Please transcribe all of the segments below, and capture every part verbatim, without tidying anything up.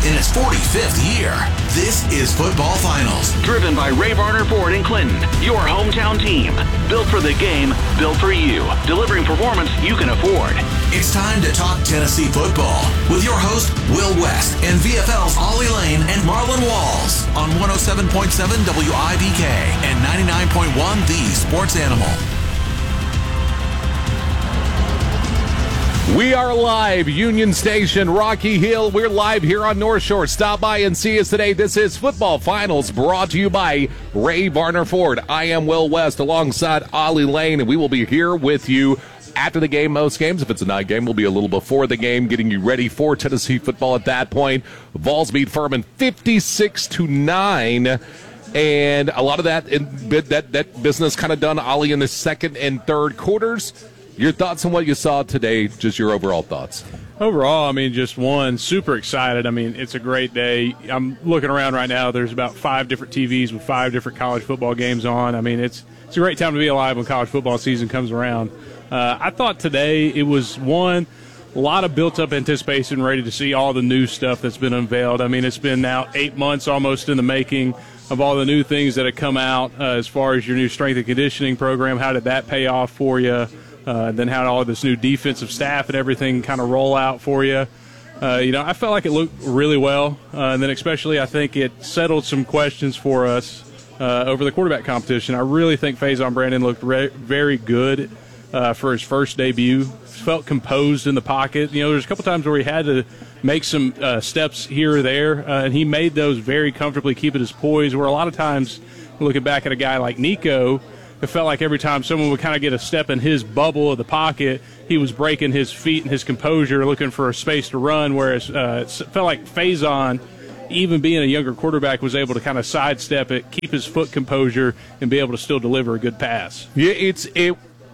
in its forty-fifth year. This is Football Finals. Driven by Ray Varner Ford in Clinton, your hometown team. Built for the game, built for you. Delivering performance you can afford. It's time to talk Tennessee football with your host, Will West, and V F L's Ollie Lane and Marlon Walls on one oh seven point seven W I B K and ninety-nine point one The Sports Animal. We are live, Union Station, Rocky Hill. We're live here on North Shore. Stop by and see us today. This is Football Finals brought to you by Ray Varner Ford. I am Will West alongside Ollie Lane, and we will be here with you after the game most games. If it's a night game, we'll be a little before the game, getting you ready for Tennessee football at that point. Vols beat Furman fifty-six to nine. And a lot of that in, that, that business kind of done, Ollie, in the second and third quarters. Your thoughts on what you saw today, just your overall thoughts. Overall, I mean, just one, super excited. I mean, it's a great day. I'm looking around right now. There's about five different T Vs with five different college football games on. I mean, it's it's a great time to be alive when college football season comes around. Uh, I thought today it was, one, a lot of built-up anticipation, ready to see all the new stuff that's been unveiled. I mean, it's been now eight months almost in the making of all the new things that have come out uh, as far as your new strength and conditioning program. How did that pay off for you? Uh, then how did all this new defensive staff and everything kind of roll out for you? Uh, you know, I felt like it looked really well. Uh, and then especially I think it settled some questions for us uh, over the quarterback competition. I really think Faison Brandon looked re- very good uh, for his first debut. Felt composed in the pocket. You know, there's a couple times where he had to make some uh, steps here or there, uh, and he made those very comfortably, keeping his poise, where a lot of times, looking back at a guy like Nico, it felt like every time someone would kind of get a step in his bubble of the pocket, he was breaking his feet and his composure, looking for a space to run, whereas uh, it felt like Faison, even being a younger quarterback, was able to kind of sidestep it, keep his foot composure, and be able to still deliver a good pass. Yeah, it's it.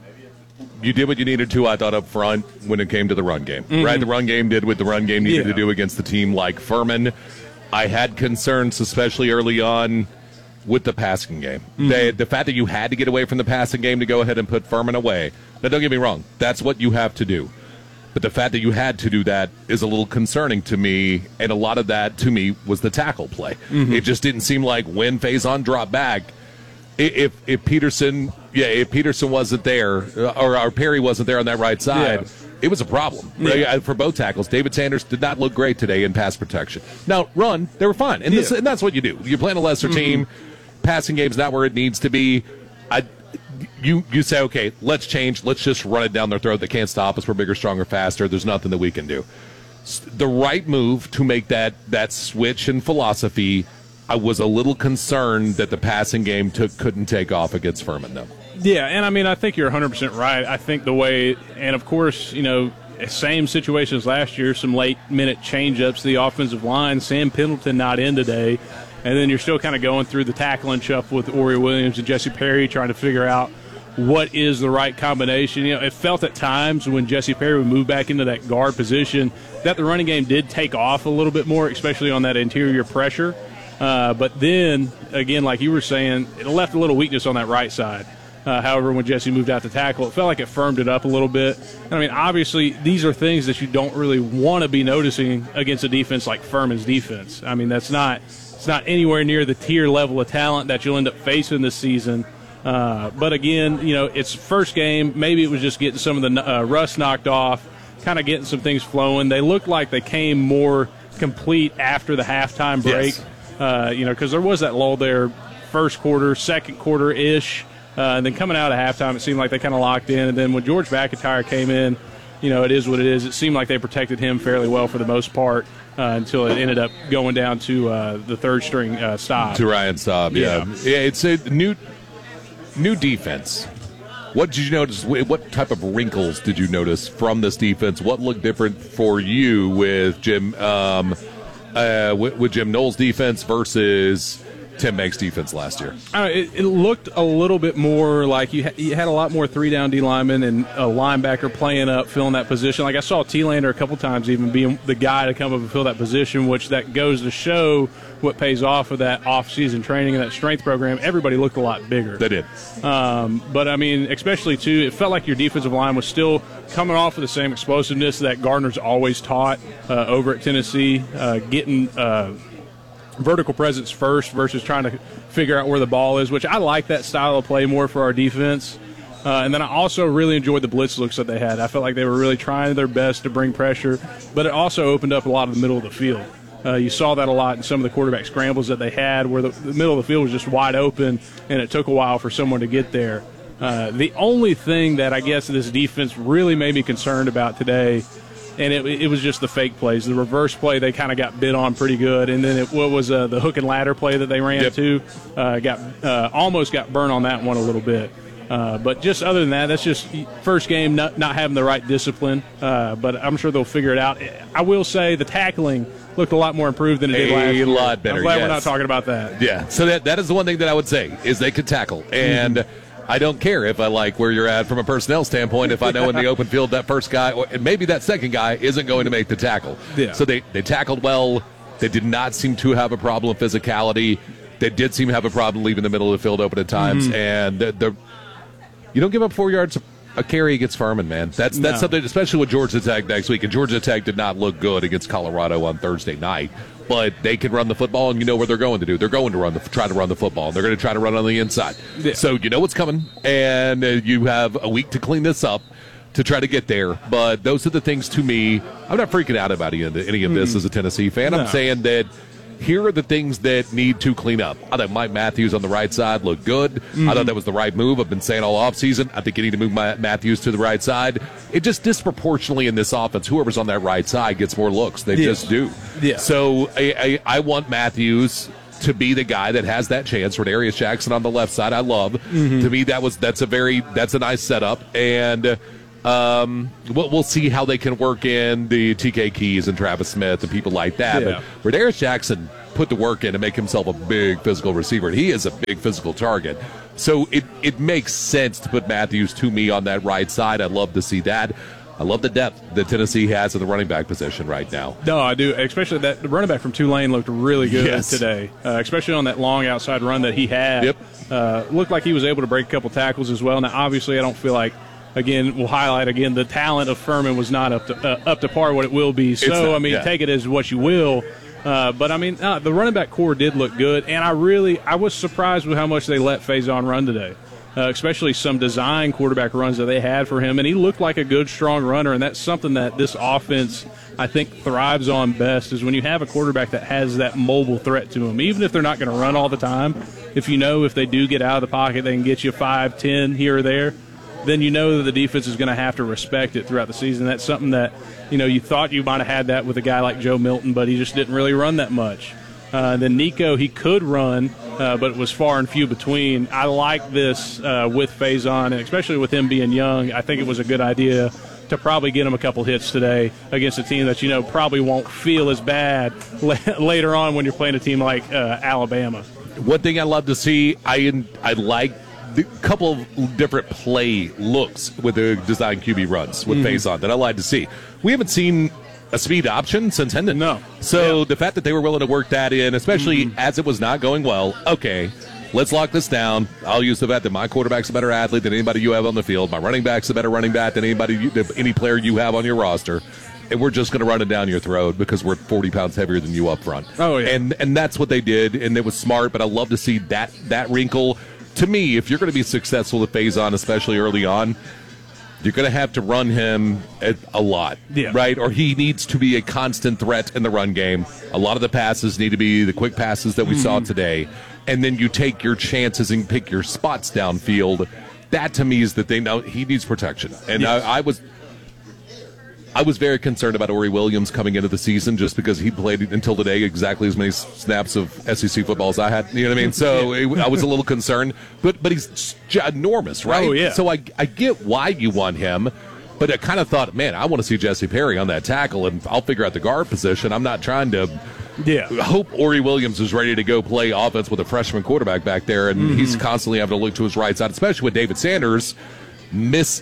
You did what you needed to, I thought, up front when it came to the run game. Mm-hmm. Right? The run game did what the run game needed yeah. to do against the team like Furman. I had concerns, especially early on, with the passing game. Mm-hmm. The, the fact that you had to get away from the passing game to go ahead and put Furman away. Now, don't get me wrong. That's what you have to do. But the fact that you had to do that is a little concerning to me, and a lot of that, to me, was the tackle play. Mm-hmm. It just didn't seem like when Faison dropped back, if if Peterson, yeah, if Peterson wasn't there, or, or Perry wasn't there on that right side, yeah. it was a problem yeah. right? for both tackles. David Sanders did not look great today in pass protection. Now, run, they were fine, and, yeah. this, and that's what you do. You're playing a lesser mm-hmm. team. Passing game's not where it needs to be. I, you you say, okay, let's change. Let's just run it down their throat. They can't stop us. We're bigger, stronger, faster. There's nothing that we can do. The right move to make that that switch in philosophy. I was a little concerned that the passing game took couldn't take off against Furman, though. Yeah, and I mean, I think you're one hundred percent right. I think the way, and of course, you know, same situation as last year, some late-minute change-ups to the offensive line. Sam Pendleton not in today. And then you're still kind of going through the tackling shuffle with Ori Williams and Jesse Perry, trying to figure out what is the right combination. You know, it felt at times when Jesse Perry would move back into that guard position that the running game did take off a little bit more, especially on that interior pressure. Uh, but then, again, like you were saying, it left a little weakness on that right side. Uh, however, when Jesse moved out to tackle, it felt like it firmed it up a little bit. And, I mean, obviously, these are things that you don't really want to be noticing against a defense like Furman's defense. I mean, that's not – it's not anywhere near the tier level of talent that you'll end up facing this season. Uh, but, again, you know, it's first game. Maybe it was just getting some of the uh, rust knocked off, kind of getting some things flowing. They looked like they came more complete after the halftime break, yes. uh, you know, because there was that lull there first quarter, second quarter-ish. Uh, and then coming out of halftime, it seemed like they kind of locked in. And then when George McIntyre came in, you know, it is what it is. It seemed like they protected him fairly well for the most part. Uh, until it ended up going down to uh, the third string uh, Staub. To Ryan Staub, yeah. yeah. Yeah, it's a new new defense. What did you notice? What type of wrinkles did you notice from this defense? What looked different for you with Jim um, uh, with, with Jim Knowles' defense versus Tim Banks' defense last year? Uh, it, it looked a little bit more like you, ha- you had a lot more three-down D linemen and a linebacker playing up, filling that position. Like I saw T-Lander a couple times even being the guy to come up and fill that position, which that goes to show what pays off of that off-season training and that strength program. Everybody looked a lot bigger. They did. Um, but, I mean, especially, too, it felt like your defensive line was still coming off of the same explosiveness that Gardner's always taught uh, over at Tennessee, uh, getting uh, vertical presence first versus trying to figure out where the ball is, which I like that style of play more for our defense. Uh, and then I also really enjoyed the blitz looks that they had. I felt like they were really trying their best to bring pressure, but it also opened up a lot of the middle of the field. Uh, you saw that a lot in some of the quarterback scrambles that they had where the, the middle of the field was just wide open, and it took a while for someone to get there. Uh, the only thing that I guess this defense really made me concerned about today, and it, it was just the fake plays. The reverse play, they kind of got bit on pretty good, and then it, what was uh, the hook and ladder play that they ran yep. too, uh, got uh, almost got burned on that one a little bit. Uh, but just other than that, that's just first game not, not having the right discipline, uh, but I'm sure they'll figure it out. I will say the tackling looked a lot more improved than it did a last year. A lot better, I'm glad yes. we're not talking about that. Yeah, so that that is the one thing that I would say is they could tackle. And mm-hmm. I don't care if I like where you're at from a personnel standpoint if I know in the open field that first guy, or, and maybe that second guy, isn't going to make the tackle. Yeah. So they, they tackled well. They did not seem to have a problem with physicality. They did seem to have a problem leaving the middle of the field open at times. Mm-hmm. And the, the you don't give up four yards a carry against Furman, man. That's that's no. something, especially with Georgia Tech next week. And Georgia Tech did not look good against Colorado on Thursday night. But they can run the football, and you know what they're going to do. They're going to run the try to run the football, and they're going to try to run on the inside. Yeah. So you know what's coming, and uh, you have a week to clean this up to try to get there. But those are the things to me. I'm not freaking out about any of this mm. as a Tennessee fan. No. I'm saying that here are the things that need to clean up. I thought Mike Matthews on the right side looked good. Mm-hmm. I thought that was the right move. I've been saying all offseason, I think you need to move my Matthews to the right side. It just disproportionately in this offense, whoever's on that right side gets more looks. They yeah. just do. Yeah. So I, I, I want Matthews to be the guy that has that chance. Rodarius Jackson on the left side, I love. Mm-hmm. To me, that was that's a very that's a nice setup. And Um, we'll, we'll see how they can work in the T K Keys and Travis Smith and people like that. Yeah. But Rodarius Jackson put the work in to make himself a big physical receiver. He is a big physical target. So it, it makes sense to put Matthews to me on that right side. I'd love to see that. I love the depth that Tennessee has at the running back position right now. No, I do. Especially that the running back from Tulane looked really good yes. today, uh, especially on that long outside run that he had. Yep. Uh, looked like he was able to break a couple tackles as well. Now, obviously, I don't feel like, again, we'll highlight again, the talent of Furman was not up to uh, up to par what it will be. So, not, I mean, yeah. take it as what you will. Uh, but, I mean, uh, the running back core did look good, and I really – I was surprised with how much they let Faison run today, uh, especially some design quarterback runs that they had for him. And he looked like a good, strong runner, and that's something that this offense, I think, thrives on best is when you have a quarterback that has that mobile threat to him. Even if they're not going to run all the time, if you know if they do get out of the pocket, they can get you five, ten here or there, then you know that the defense is going to have to respect it throughout the season. That's something that, you know, you thought you might have had that with a guy like Joe Milton, but he just didn't really run that much. Uh, then Nico, he could run, uh, but it was far and few between. I like this uh, with Faison, and especially with him being young. I think it was a good idea to probably get him a couple hits today against a team that, you know, probably won't feel as bad later on when you're playing a team like uh, Alabama. One thing I love to see, I I like a couple of different play looks with the design Q B runs with mm-hmm. Faison that I like to see. We haven't seen a speed option since Hendon. No. So yeah. the fact that they were willing to work that in, especially mm-hmm. as it was not going well, okay, let's lock this down. I'll use the fact that my quarterback's a better athlete than anybody you have on the field. My running back's a better running back than anybody, you, any player you have on your roster. And we're just going to run it down your throat because we're forty pounds heavier than you up front. Oh, yeah. And and that's what they did, and it was smart, but I love to see that that wrinkle. To me, if you're going to be successful with Faison, especially early on, you're going to have to run him a lot, yeah. right? Or he needs to be a constant threat in the run game. A lot of the passes need to be the quick passes that we mm-hmm. saw today. And then you take your chances and pick your spots downfield. That, to me, is the thing. Now, he needs protection. And yes. I, I was... I was very concerned about Ori Williams coming into the season just because he played until today exactly as many snaps of S E C football as I had. You know what I mean? So it, I was a little concerned. But but he's enormous, right? Oh, yeah. So I, I get why you want him. But I kind of thought, man, I want to see Jesse Perry on that tackle, and I'll figure out the guard position. I'm not trying to Yeah. I hope Ori Williams is ready to go play offense with a freshman quarterback back there, and mm-hmm. he's constantly having to look to his right side, especially with David Sanders miss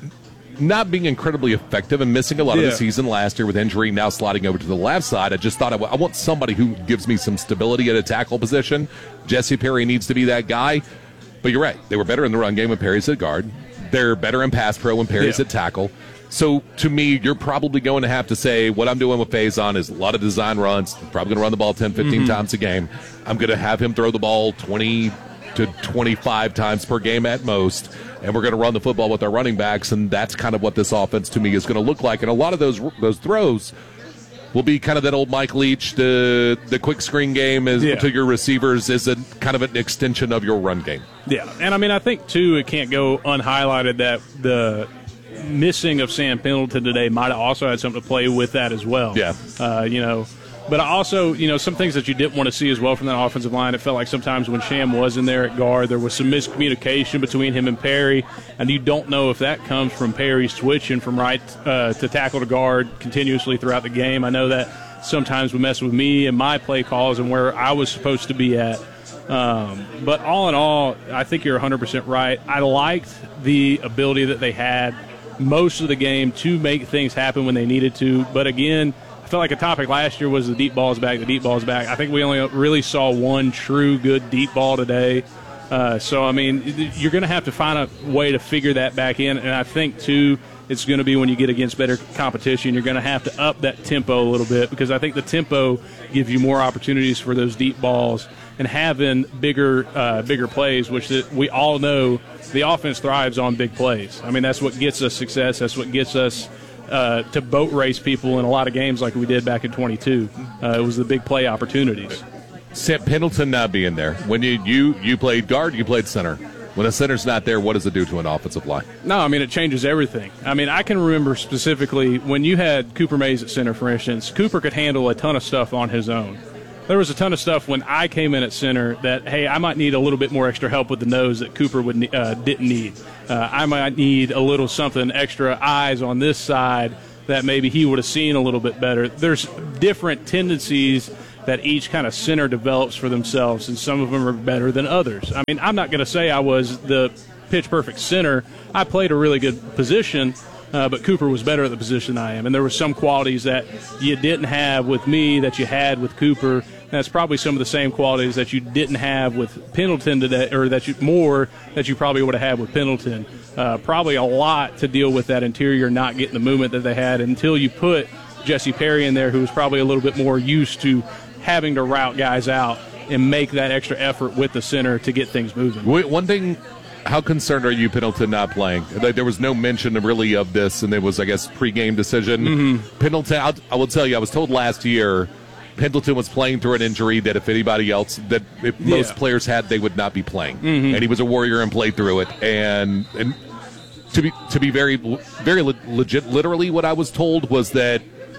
not being incredibly effective and missing a lot yeah. of the season last year with injury, now sliding over to the left side. I just thought I, w- I want somebody who gives me some stability at a tackle position. Jesse Perry needs to be that guy. But you're right. They were better in the run game when Perry's at guard. They're better in pass pro when Perry's yeah. at tackle. So, to me, you're probably going to have to say what I'm doing with Faison is a lot of design runs. I'm probably going to run the ball ten, fifteen mm-hmm. times a game. I'm going to have him throw the ball twenty to twenty-five times per game at most, and we're going to run the football with our running backs, and that's kind of what this offense, to me, is going to look like. And a lot of those those throws will be kind of that old Mike Leach, the the quick screen game is yeah. to your receivers is a kind of an extension of your run game. Yeah, and, I mean, I think, too, it can't go unhighlighted that the – missing of Sam Pendleton today might have also had something to play with that as well. Yeah. Uh, you know, but also, you know, some things that you didn't want to see as well from that offensive line. It felt like sometimes when Sham was in there at guard, there was some miscommunication between him and Perry, and you don't know if that comes from Perry switching from right uh, to tackle to guard continuously throughout the game. I know that sometimes would mess with me and my play calls and where I was supposed to be at. Um, but all in all, I think you're one hundred percent right. I liked the ability that they had most of the game to make things happen when they needed to. But again, I felt like a topic last year was the deep ball's back, the deep ball's back. I think we only really saw one true good deep ball today. Uh, so, I mean, you're going to have to find a way to figure that back in. And I think, too, it's going to be when you get against better competition, you're going to have to up that tempo a little bit, because I think the tempo gives you more opportunities for those deep balls and having bigger uh, bigger plays, which we all know the offense thrives on big plays. I mean, that's what gets us success. That's what gets us uh, to boat race people in a lot of games like we did back in twenty-two. Uh, it was the big play opportunities. Sam Pendleton not being there. When you, you, you played guard, you played center. When a center's not there, what does it do to an offensive line? No, I mean, it changes everything. I mean, I can remember specifically when you had Cooper Mays at center, for instance. Cooper could handle a ton of stuff on his own. There was a ton of stuff when I came in at center that, hey, I might need a little bit more extra help with the nose that Cooper would uh, didn't need. Uh, I might need a little something extra eyes on this side that maybe he would have seen a little bit better. There's different tendencies that each kind of center develops for themselves, and some of them are better than others. I mean, I'm not going to say I was the pitch-perfect center. I played a really good position, uh, but Cooper was better at the position I am. And there were some qualities that you didn't have with me that you had with Cooper. That's probably some of the same qualities that you didn't have with Pendleton today, or that you more that you probably would have had with Pendleton. Uh, probably a lot to deal with that interior not getting the movement that they had until you put Jesse Perry in there, who was probably a little bit more used to having to route guys out and make that extra effort with the center to get things moving. Wait, one thing, how concerned are you Pendleton not playing? There was no mention really of this, and it was, I guess, pregame decision. Mm-hmm. Pendleton, I'll, I will tell you, I was told last year Pendleton was playing through an injury that if anybody else, that if most yeah. players had, they would not be playing. Mm-hmm. And he was a warrior and played through it. And and to be to be very, very legit, literally what I was told was that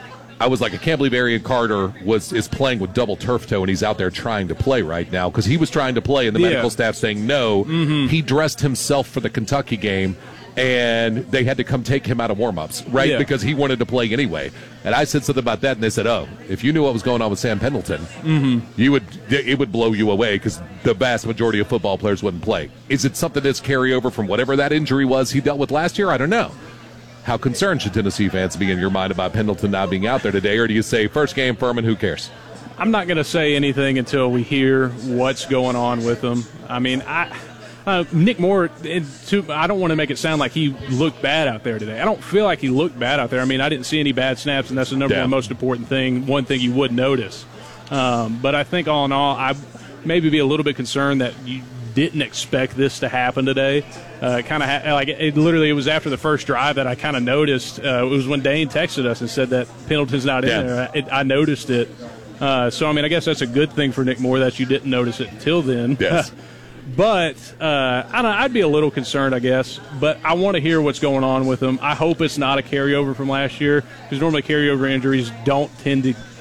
I was like, I can't believe Arian Carter was is playing with double turf toe, and he's out there trying to play right now, because he was trying to play, and the yeah. medical staff saying no. Mm-hmm. He dressed himself for the Kentucky game, and they had to come take him out of warm-ups, right, yeah. because he wanted to play anyway. And I said something about that, and they said, oh, if you knew what was going on with Sam Pendleton, mm-hmm. you would it would blow you away, because the vast majority of football players wouldn't play. Is it something that's carryover from whatever that injury was he dealt with last year? I don't know. How concerned should Tennessee fans be in your mind about Pendleton not being out there today? Or do you say, first game, Furman, who cares? I'm not going to say anything until we hear what's going on with him. I mean, I uh, Nick Moore, it, too, I don't want to make it sound like he looked bad out there today. I don't feel like he looked bad out there. I mean, I didn't see any bad snaps, and that's the number yeah. one most important thing, one thing you would notice. Um, but I think all in all, I maybe be a little bit concerned that you didn't expect this to happen today. Uh, kind of ha- like it, it literally it was after the first drive that I kind of noticed. Uh, it was when Dane texted us and said that Pendleton's not in yeah. there. It, I noticed it. Uh, so I mean, I guess that's a good thing for Nick Moore that you didn't notice it until then. Yes. But uh, I don't know, I'd be a little concerned, I guess. But I want to hear what's going on with him. I hope it's not a carryover from last year, because normally carryover injuries don't tend to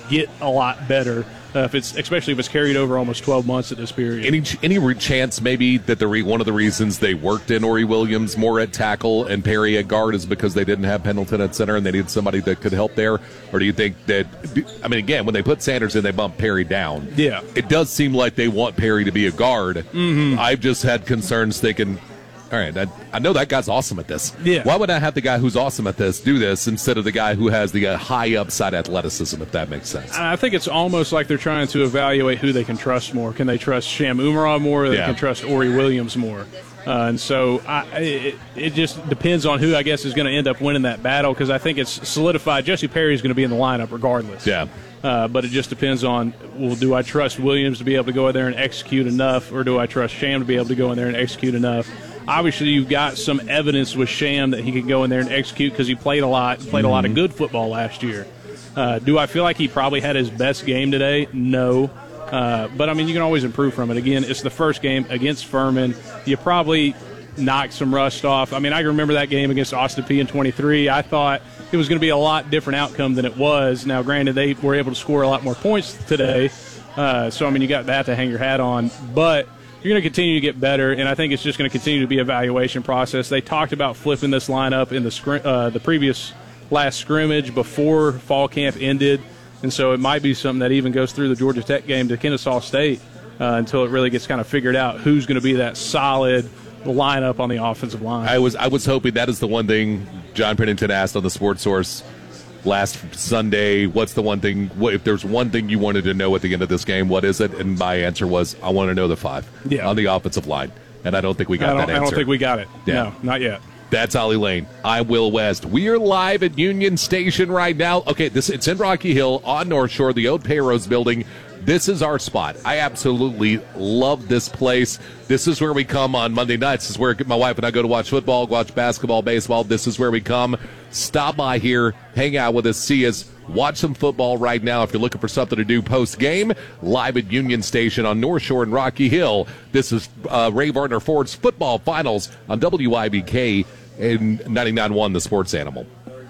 get a lot better. Uh, if it's especially if it's carried over almost twelve months at this period. Any any re- chance maybe that the re- one of the reasons they worked in Ori Williams more at tackle and Perry at guard is because they didn't have Pendleton at center and they needed somebody that could help there? Or do you think that, I mean, again, when they put Sanders in, they bumped Perry down. Yeah. It does seem like they want Perry to be a guard. Mm-hmm. I've just had concerns thinking, all right, I, I know that guy's awesome at this. Yeah. Why would I have the guy who's awesome at this do this instead of the guy who has the uh, high upside athleticism, if that makes sense? I think it's almost like they're trying to evaluate who they can trust more. Can they trust Sham Umarov more, or they Yeah. can trust Ori Williams more? Uh, and so I, it, it just depends on who, I guess, is going to end up winning that battle, because I think it's solidified. Jesse Perry is going to be in the lineup regardless. Yeah. Uh, but it just depends on, well, do I trust Williams to be able to go in there and execute enough, or do I trust Sham to be able to go in there and execute enough? Obviously, you've got some evidence with Sham that he can go in there and execute because he played a lot, played a lot of good football last year. Uh, do I feel like he probably had his best game today? No. Uh, but, I mean, you can always improve from it. Again, it's the first game against Furman. You probably knocked some rust off. I mean, I remember that game against Austin Peay in twenty-three. I thought it was going to be a lot different outcome than it was. Now, granted, they were able to score a lot more points today. Uh, so, I mean, you got that to hang your hat on. But you're going to continue to get better, and I think it's just going to continue to be an evaluation process. They talked about flipping this lineup in the scrim- uh, the previous last scrimmage before fall camp ended, and so it might be something that even goes through the Georgia Tech game to Kennesaw State uh, until it really gets kind of figured out who's going to be that solid lineup on the offensive line. I was I was hoping that is the one thing John Pennington asked on the Sports Source last Sunday. What's the one thing, what, if there's one thing you wanted to know at the end of this game, what is it? And my answer was, I want to know the five yeah. on the offensive line. And I don't think we got I that answer. I don't think we got it. Yeah. No, not yet. That's Ollie Lane. I'm Will West. We are live at Union Station right now. Okay, this it's in Rocky Hill on North Shore, the Old Payros building. This is our spot. I absolutely love this place. This is where we come on Monday nights. This is where my wife and I go to watch football, watch basketball, baseball. This is where we come. Stop by here, hang out with us, see us, watch some football right now. If you're looking for something to do post-game, live at Union Station on North Shore in Rocky Hill. This is uh, Ray Varner Ford's Football Finals on W I B K in ninety-nine point one, The Sports Animal.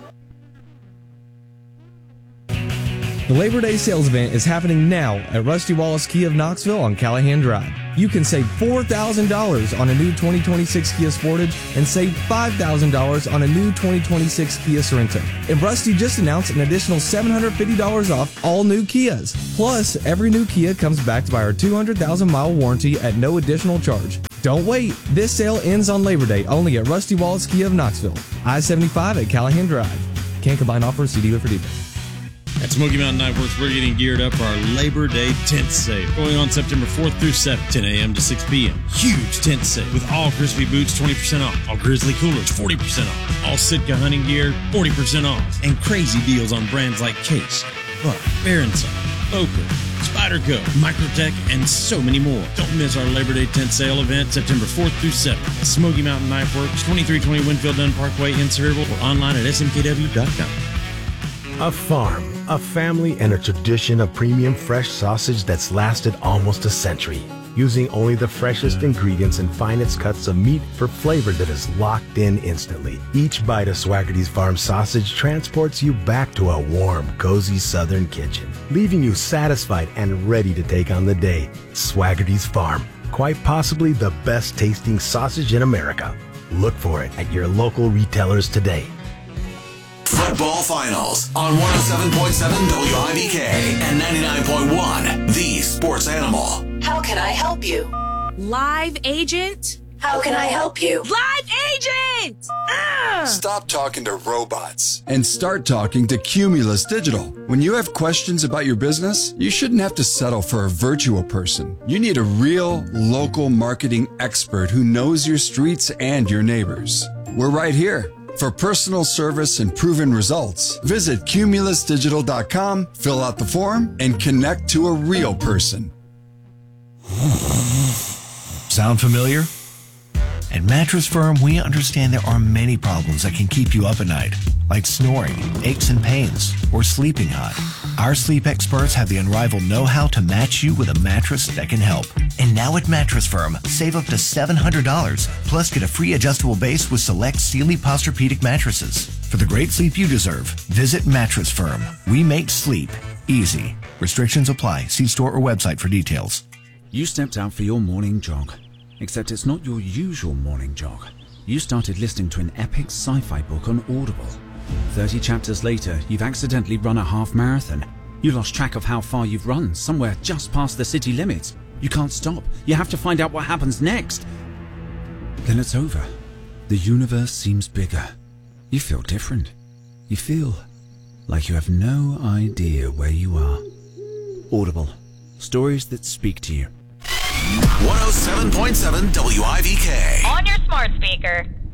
The Labor Day sales event is happening now at Rusty Wallace Kia of Knoxville on Callahan Drive. You can save four thousand dollars on a new twenty twenty-six Kia Sportage and save five thousand dollars on a new twenty twenty-six Kia Sorento. And Rusty just announced an additional seven hundred fifty dollars off all new Kias. Plus, every new Kia comes backed by our two hundred thousand mile warranty at no additional charge. Don't wait. This sale ends on Labor Day only at Rusty Wallace Kia of Knoxville. I seventy-five at Callahan Drive. Can't combine offers, see dealer for dealer. At Smoky Mountain Knife Works, we're getting geared up for our Labor Day tent sale. Going on September fourth through seventh, ten a.m. to six p.m. Huge tent sale with all Crispy boots twenty percent off. All Grizzly coolers forty percent off. All Sitka hunting gear forty percent off. And crazy deals on brands like Case, Buck, Berenson, Boker, Spyderco, Microtech, and so many more. Don't miss our Labor Day tent sale event September fourth through seventh at Smoky Mountain Knife Works, twenty-three twenty Winfield Dunn Parkway in Sevierville, or online at S M K W dot com. A farm, a family, and a tradition of premium fresh sausage that's lasted almost a century. Using only the freshest ingredients and finest cuts of meat for flavor that is locked in instantly. Each bite of Swaggerty's Farm sausage transports you back to a warm, cozy southern kitchen, leaving you satisfied and ready to take on the day. Swaggerty's Farm, quite possibly the best tasting sausage in America. Look for it at your local retailers today. Football Finals on one oh seven point seven W I B K and ninety-nine point one, The Sports Animal. How can I help you? Live agent? How can I help you? Live agent! Ah! Stop talking to robots and start talking to Cumulus Digital. When you have questions about your business, you shouldn't have to settle for a virtual person. You need a real, local marketing expert who knows your streets and your neighbors. We're right here. For personal service and proven results, visit Cumulus Digital dot com, fill out the form, and connect to a real person. Sound familiar? At Mattress Firm, we understand there are many problems that can keep you up at night, like snoring, aches and pains, or sleeping hot. Our sleep experts have the unrivaled know-how to match you with a mattress that can help. And now at Mattress Firm, save up to seven hundred dollars, plus get a free adjustable base with select Sealy Posturepedic mattresses. For the great sleep you deserve, visit Mattress Firm. We make sleep Easy. Restrictions apply. See store or website for details. You stepped out for your morning jog, except it's not your usual morning jog. You started listening to an epic sci-fi book on Audible. thirty chapters later, you've accidentally run a half marathon. You lost track of how far you've run, somewhere just past the city limits. You can't stop. You have to find out what happens next. Then it's over. The universe seems bigger. You feel different. You feel like you have no idea where you are. Audible. Stories that speak to you. one oh seven point seven W I V K. On your smart speaker.